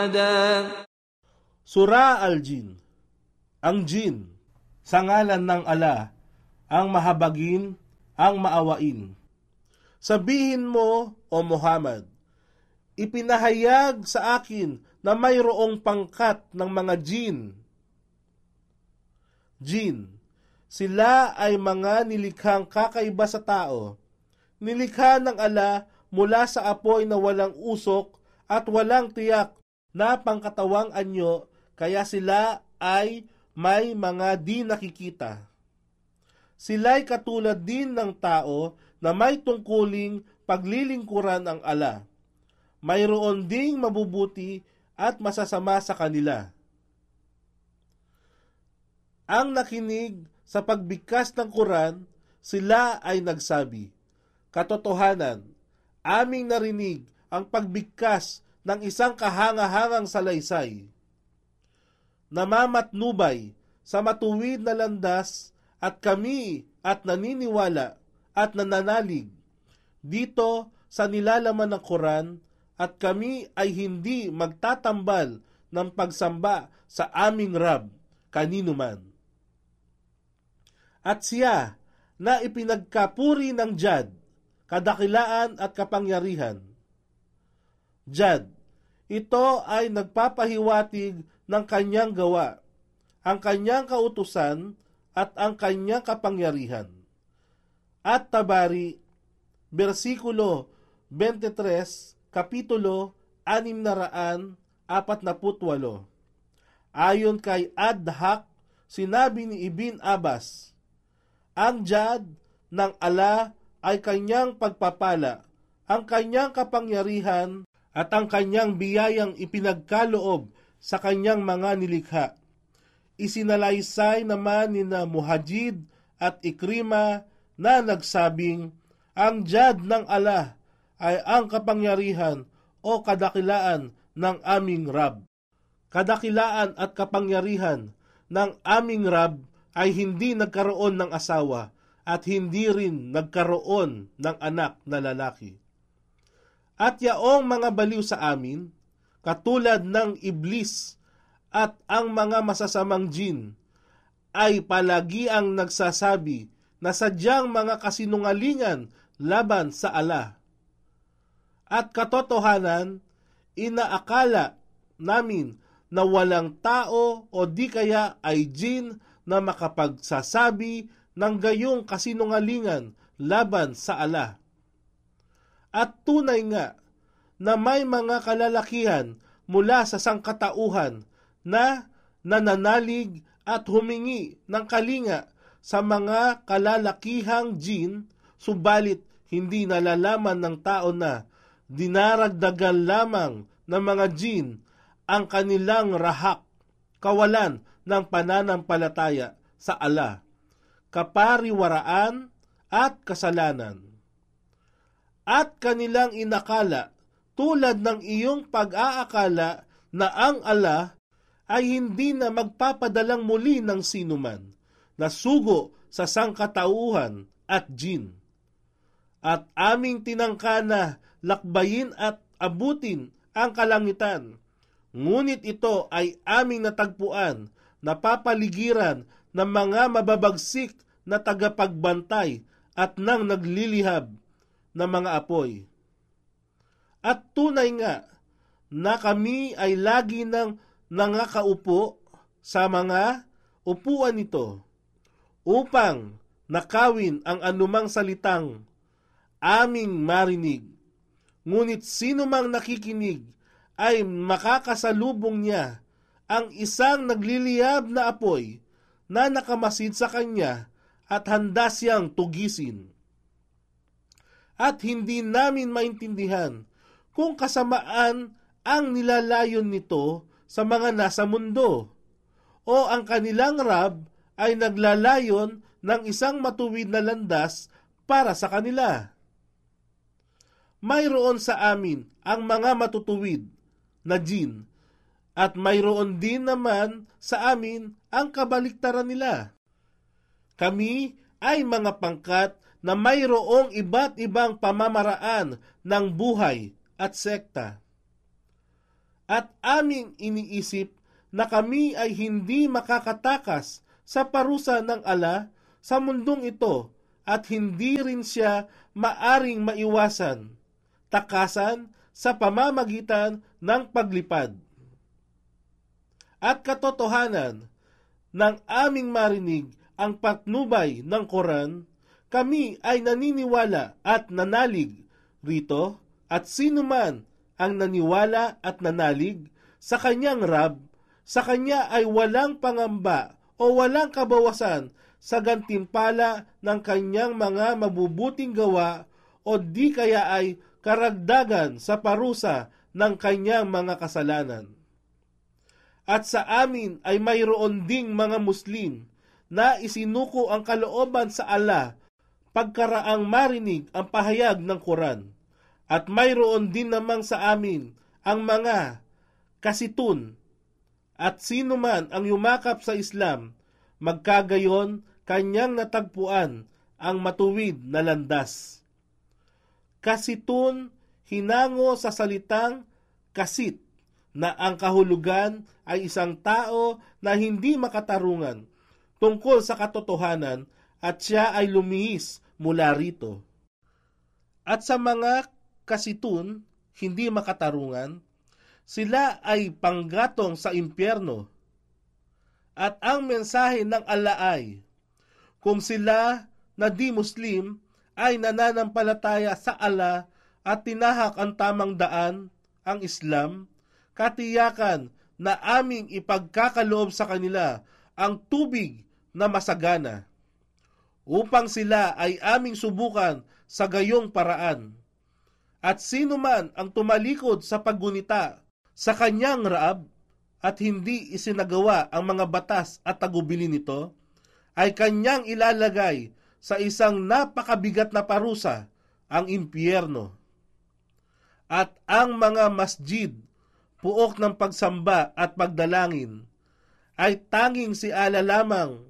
Sura al-Jin. Ang Jin, sa ngalan ng ala, ang mahabagin, ang maawain. Sabihin mo, O Muhammad, ipinahayag sa akin na mayroong pangkat ng mga jin. Jin, sila ay mga nilikhang kakaiba sa tao. Nilikha ng ala mula sa apoy na walang usok at walang tiyak na pangkatawang anyo, kaya sila ay may mga di nakikita. Sila'y katulad din ng tao na may tungkuling paglilingkuran ang ala. Mayroon ding mabubuti at masasama sa kanila. Ang nakinig sa pagbigkas ng Quran, sila ay nagsabi, katotohanan, aming narinig ang pagbigkas ng isang kahangahangang salaysay. Namamatnubay sa matuwid na landas at kami at naniniwala at nananalig dito sa nilalaman ng Quran at kami ay hindi magtatambal ng pagsamba sa aming Rab kanino man. At siya na ipinagkapuri ng Jad, kadakilaan at kapangyarihan. Jad, ito ay nagpapahiwatig ng kanyang gawa, ang kanyang kautusan at ang kanyang kapangyarihan. At Tabari, versikulo 23, kapitulo 648. Ayon kay Ad-Haq, sinabi ni Ibn Abbas, ang Jad ng ala ay kanyang pagpapala, ang kanyang kapangyarihan at ang kanyang biyayang ipinagkaloob sa kanyang mga nilikha. Isinalaysay naman ni na Muhajid at Ikrima na nagsabing, ang Jad ng ala ay ang kapangyarihan o kadakilaan ng aming Rab. Kadakilaan at kapangyarihan ng aming Rab ay hindi nagkaroon ng asawa at hindi rin nagkaroon ng anak na lalaki. At yaong mga baliw sa amin, katulad ng iblis at ang mga masasamang jin, ay palagi ang nagsasabi na sadyang mga kasinungalingan laban sa ala. At katotohanan, inaakala namin na walang tao o di kaya ay jin na makapagsasabi ng gayong kasinungalingan laban sa ala. At tunay nga na may mga kalalakihan mula sa sangkatauhan na nananalig at humingi ng kalinga sa mga kalalakihang jin, subalit hindi nalalaman ng tao na dinaragdagan lamang ng mga jin ang kanilang rahak, kawalan ng pananampalataya sa ala, kapariwaraan at kasalanan. At kanilang inakala, tulad ng iyong pag-aakala na ang ala ay hindi na magpapadalang muli ng sinuman na sugo sa sangkatauhan at jin. At aming tinangka na lakbayin at abutin ang kalangitan, ngunit ito ay aming natagpuan na papaligiran ng mga mababagsik na tagapagbantay at ng naglilihab na mga apoy. At tunay nga na kami ay lagi nang nangakaupo sa mga upuan nito upang nakawin ang anumang salitang aming marinig. Ngunit sino mang nakikinig ay makakasalubong niya ang isang nagliliyab na apoy na nakamasid sa kanya at handa siyang tugisin. At hindi namin maintindihan kung kasamaan ang nilalayon nito sa mga nasa mundo o ang kanilang Rab ay naglalayon ng isang matuwid na landas para sa kanila. Mayroon sa amin ang mga matutuwid na jin at mayroon din naman sa amin ang kabaliktaran nila. Kami ay mga pangkat na mayroong iba't ibang pamamaraan ng buhay at sekta. at aming iniisip na kami ay hindi makakatakas sa parusa ng ala sa mundong ito at hindi rin siya maaring maiwasan, takasan sa pamamagitan ng paglipad. At katotohanan, nang aming marinig ang patnubay ng Quran, kami ay naniniwala at nanalig rito, at sino man ang naniwala at nanalig sa kanyang Rab, sa kanya ay walang pangamba o walang kabawasan sa gantimpala ng kanyang mga mabubuting gawa o di kaya ay karagdagan sa parusa ng kanyang mga kasalanan. At sa amin ay mayroon ding mga Muslim na isinuko ang kalooban sa Allah pagkaraang marinig ang pahayag ng Quran. At mayroon din namang sa amin ang mga kasitun, at sino man ang yumakap sa Islam, magkagayon kanyang natagpuan ang matuwid na landas. Kasitun, hinango sa salitang kasit, na ang kahulugan ay isang tao na hindi makatarungan tungkol sa katotohanan at siya ay lumihis mula rito. At sa mga kasitun, hindi makatarungan, sila ay panggatong sa impyerno. At ang mensahe ng Allah ay, kung sila na di Muslim ay nananampalataya sa Allah at tinahak ang tamang daan, ang Islam, katiyakan na aming ipagkakaloob sa kanila ang tubig na masagana, upang sila ay aming subukan sa gayong paraan. At sino man ang tumalikod sa paggunita sa kanyang Raab at hindi isinagawa ang mga batas at tagubilin nito, ay kanyang ilalagay sa isang napakabigat na parusa, ang impyerno. At ang mga masjid, puok ng pagsamba at pagdalangin, ay tanging si Allah lamang.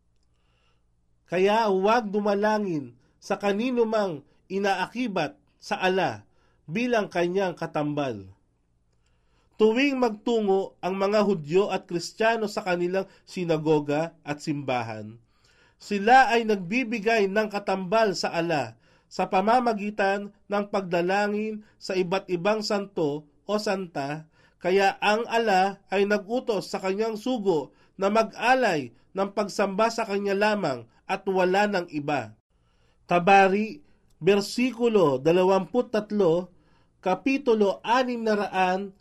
Kaya huwag dumalangin sa kanino mang inaakibat sa Allah bilang kanyang katambal. Tuwing magtungo ang mga Hudyo at Kristiyano sa kanilang sinagoga at simbahan, sila ay nagbibigay ng katambal sa Allah sa pamamagitan ng pagdalangin sa iba't ibang santo o santa, kaya ang Allah ay nagutos sa kanyang sugo na mag-alay ng pagsamba sa kanya lamang at wala ng iba. Tabari, versikulo 23, kapitulo 665.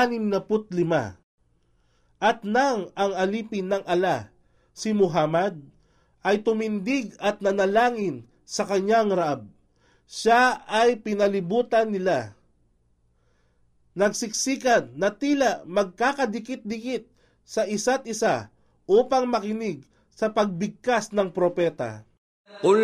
At nang ang alipin ng Allah, si Muhammad, ay tumindig at nanalangin sa kanyang Raab, siya ay pinalibutan nila. Nagsiksikan na tila magkakadikit-dikit sa isa't isa upang makinig sa pagbigkas ng propeta.